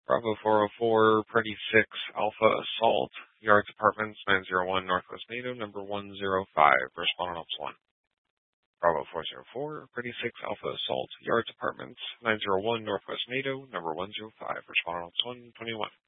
Bravo 404, Pretty 6, Alpha Assault, Yards Apartments, 901 Northwest NATO, number 105, respondent Ops 1. Bravo 404, Pretty 6, Alpha Assault, Yards Apartments, 901 Northwest NATO, number 105, respondent Ops 121.